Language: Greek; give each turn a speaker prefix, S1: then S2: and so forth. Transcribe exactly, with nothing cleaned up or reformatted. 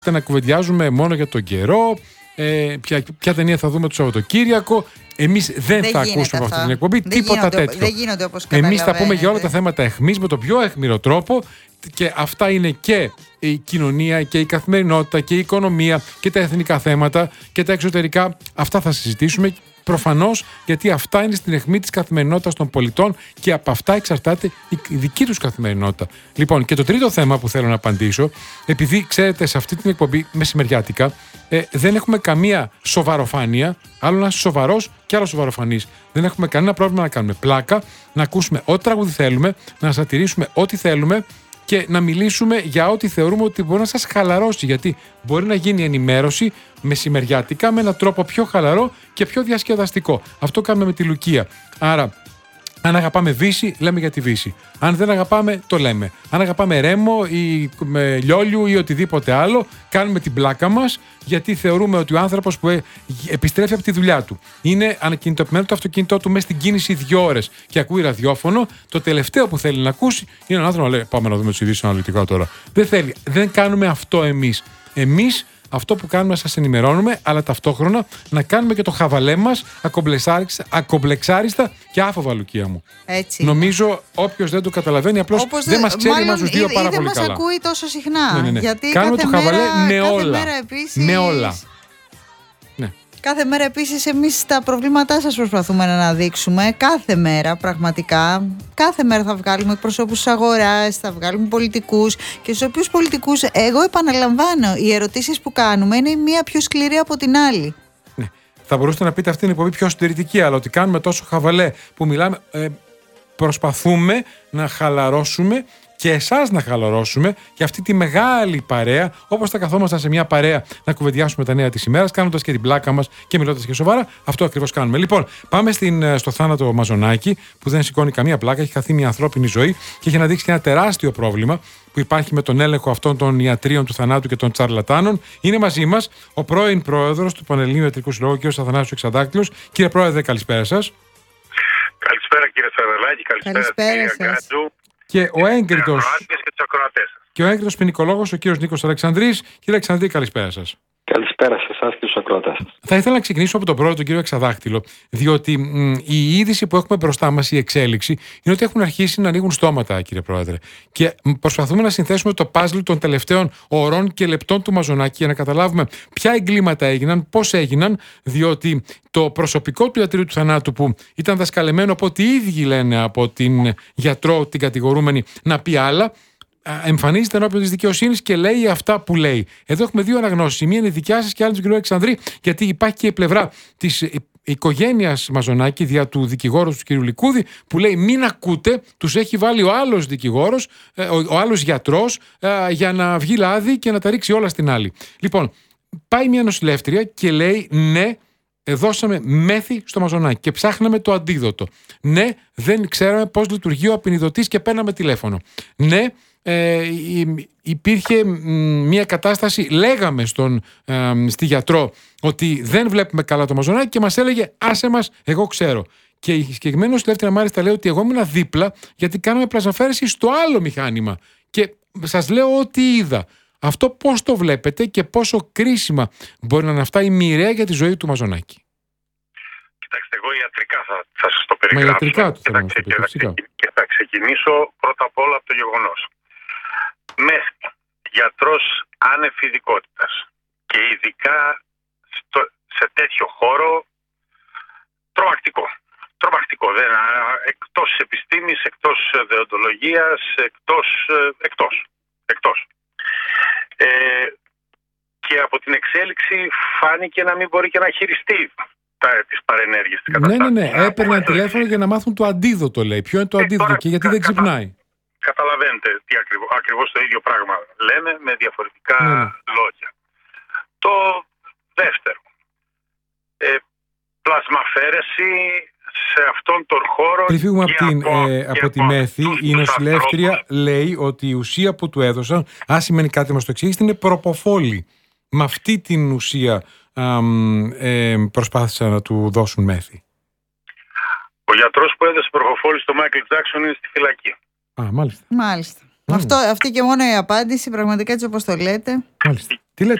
S1: να κουβεντιάζουμε μόνο για τον καιρό, ε, ποια, ποια ταινία θα δούμε το Σαββατοκύριακο. Εμείς δεν, δεν θα ακούσουμε αυτή την εκπομπή, δεν τίποτα
S2: γίνονται,
S1: τέτοιο.
S2: Δεν γίνονται όπως
S1: Εμείς θα πούμε για όλα τα θέματα εχμής με τον πιο αιχμηρό τρόπο, και αυτά είναι και η κοινωνία και η καθημερινότητα και η οικονομία και τα εθνικά θέματα και τα εξωτερικά. Αυτά θα συζητήσουμε. Προφανώς, γιατί αυτά είναι στην αιχμή της καθημερινότητας των πολιτών και από αυτά εξαρτάται η δική τους καθημερινότητα. Λοιπόν, και το τρίτο θέμα που θέλω να απαντήσω, επειδή ξέρετε, σε αυτή την εκπομπή μεσημεριάτικα ε, δεν έχουμε καμία σοβαροφάνεια, άλλο να είσαι σοβαρός και άλλο σοβαροφανής. Δεν έχουμε κανένα πρόβλημα να κάνουμε πλάκα, να ακούσουμε ό,τι τραγούδι θέλουμε, να σατηρήσουμε ό,τι θέλουμε και να μιλήσουμε για ό,τι θεωρούμε ότι μπορεί να σας χαλαρώσει. Γιατί μπορεί να γίνει ενημέρωση μεσημεριάτικα με έναν τρόπο πιο χαλαρό και πιο διασκεδαστικό. Αυτό κάνουμε με τη Λουκία. Άρα, αν αγαπάμε Βύση, λέμε για τη Βύση. Αν δεν αγαπάμε, το λέμε. Αν αγαπάμε Ρέμο ή με Λιόλιου ή οτιδήποτε άλλο, κάνουμε την πλάκα μας, γιατί θεωρούμε ότι ο άνθρωπος που επιστρέφει από τη δουλειά του είναι ανακινητοποιημένο το αυτοκίνητό του μέσα στην κίνηση δύο ώρες και ακούει ραδιόφωνο, το τελευταίο που θέλει να ακούσει είναι έναν άνθρωπο να λέει: πάμε να δούμε τις ειδήσεις αναλυτικά τώρα. Δεν θέλει. Δεν κάνουμε αυτό εμείς. Εμείς αυτό που κάνουμε, σας ενημερώνουμε, αλλά ταυτόχρονα να κάνουμε και το χαβαλέ μας ακομπλεξάριστα και άφοβα, Λουκία μου.
S2: Έτσι.
S1: Νομίζω όποιος δεν το καταλαβαίνει, απλώς δεν δε, μας ξέρει εμάς τους δύο πάρα πολύ καλά.
S2: Δεν μας ακούει τόσο συχνά.
S1: Ναι, ναι, ναι.
S2: Γιατί
S1: κάνουμε
S2: κάθε
S1: το χαβαλέ
S2: μέρα,
S1: με
S2: κάθε
S1: όλα.
S2: Μέρα επίσης,
S1: με όλα. Ναι.
S2: Κάθε μέρα επίσης εμείς τα προβλήματά σας προσπαθούμε να αναδείξουμε. Κάθε μέρα πραγματικά. Κάθε μέρα θα βγάλουμε εκπροσώπους της αγοράς, θα βγάλουμε πολιτικούς, και στους οποίους πολιτικούς, εγώ επαναλαμβάνω, οι ερωτήσεις που κάνουμε είναι η μία πιο σκληρή από την άλλη.
S1: Ναι. Θα μπορούσατε να πείτε αυτή είναι η εκπομπή πιο συντηρητική, αλλά ότι κάνουμε τόσο χαβαλέ που μιλάμε, ε, προσπαθούμε να χαλαρώσουμε και εσάς να χαλαρώσουμε και αυτή τη μεγάλη παρέα, όπως θα καθόμασταν σε μια παρέα να κουβεντιάσουμε τα νέα της ημέρας, κάνοντας και την πλάκα μας και μιλώντας και σοβαρά. Αυτό ακριβώς κάνουμε. Λοιπόν, πάμε στην, στο θάνατο Μαζονάκη, που δεν σηκώνει καμία πλάκα, έχει χαθεί μια ανθρώπινη ζωή και έχει αναδείξει και ένα τεράστιο πρόβλημα που υπάρχει με τον έλεγχο αυτών των ιατρίων του θανάτου και των τσαρλατάνων. Είναι μαζί μας ο πρώην πρόεδρος του Πανελληνίου Ιατρικού Συλλόγου, κ. Αθανάσιος Εξαδάκτυλος. Κύριε Πρόεδρε, καλησπέρα σας.
S3: Καλησπέρα, κύριε Σαρδελάκη, καλησπέρα, κύριε Γκάτζου.
S1: Και ο έγκριτος και ο έγκριτος ποινικολόγος, ο κύριος Νίκος Αλεξανδρής. Κύριε Αλεξανδρή, καλησπέρα σας.
S3: Καλησπέρα σε εσάς και στους ακροατές σας.
S1: Θα ήθελα να ξεκινήσω από τον πρώτο, τον κύριο Εξαδάκτυλο, διότι μ, η είδηση που έχουμε μπροστά μας, η εξέλιξη, είναι ότι έχουν αρχίσει να ανοίγουν στόματα, κύριε Πρόεδρε. Και μ, προσπαθούμε να συνθέσουμε το παζλ των τελευταίων ωρών και λεπτών του Μαζονάκη για να καταλάβουμε ποια εγκλήματα έγιναν, πώς έγιναν, διότι το προσωπικό του ιατρίου του θανάτου, που ήταν δασκαλεμένο από ό,τι οι ίδιοι λένε από την γιατρό, την κατηγορούμενη, να πει άλλα, εμφανίζεται ενώπιον της δικαιοσύνης και λέει αυτά που λέει. Εδώ έχουμε δύο αναγνώσεις. Η μία είναι η δικιά σας και άλλη του κ. Αλεξανδρή, γιατί υπάρχει και η πλευρά της οικογένειας Μαζονάκη, δια του δικηγόρου του κ. Λικούδη, που λέει: μην ακούτε, τους έχει βάλει ο άλλος δικηγόρος, ο, ο άλλος γιατρός, για να βγει λάδι και να τα ρίξει όλα στην άλλη. Λοιπόν, πάει μια νοσηλεύτρια και λέει: ναι, δώσαμε μέθη στο Μαζονάκη και ψάχναμε το αντίδοτο. Ναι, δεν ξέραμε πώς λειτουργεί ο απεινιδωτής και παίρναμε τηλέφωνο. Ναι, Ε, υπήρχε μια κατάσταση, λέγαμε στον, ε, στη γιατρό ότι δεν βλέπουμε καλά το Μαζονάκη και μας έλεγε άσε μας, εγώ ξέρω. Και η συγκεκριμένη νοσηλεύτρια μάλιστα λέει ότι εγώ ήμουν δίπλα γιατί κάναμε πλασμαφέρεση στο άλλο μηχάνημα και σας λέω ότι είδα. Αυτό πώς το βλέπετε και πόσο κρίσιμα μπορεί να είναι αυτά η μοιραία για τη ζωή του Μαζονάκη?
S3: Κοιτάξτε, εγώ ιατρικά θα, θα σας το περιγράψω.
S1: Μα ιατρικά το
S3: και,
S1: θα
S3: θα,
S1: μας το
S3: και, θα, και θα ξεκινήσω πρώτα απ' όλα από το γεγονός. Μέθη, γιατρός άνευ ειδικότητας και ειδικά στο, σε τέτοιο χώρο, τρομακτικό. Τρομακτικό, δεν, εκτός επιστήμης, εκτός δεοντολογίας, εκτός, εκτός, εκτός. Ε, και από την εξέλιξη φάνηκε να μην μπορεί και να χειριστεί τις παρενέργειες της καταστάσεως.
S1: Ναι, ναι, ναι, έπαιρναν τηλέφωνο για να μάθουν το αντίδοτο, λέει. Ποιο είναι το
S3: ε,
S1: αντίδοτο
S3: τώρα,
S1: και γιατί κα, δεν ξυπνάει.
S3: Καταλαβαίνετε τι ακριβώς, ακριβώς το ίδιο πράγμα λέμε με διαφορετικά ναι, ναι. λόγια. Το δεύτερο, ε, πλασμαφέρεση σε αυτόν τον χώρο.
S1: Πριν φύγουμε από, την,
S3: από,
S1: ε, από τη μέθη, η νοσηλεύτρια λέει ότι η ουσία που του έδωσαν, αν σημαίνει κάτι μας το εξήγησε, είναι προποφόλη. Με αυτή την ουσία α, ε, προσπάθησαν να του δώσουν μέθη.
S3: Ο γιατρός που έδωσε προποφόλη στο Μάικλ Τζάκσον είναι στη φυλακή.
S1: Α, μάλιστα.
S2: Μάλιστα. Mm. Αυτό, αυτή και μόνο η απάντηση, πραγματικά έτσι όπως το λέτε.
S1: Μάλιστα.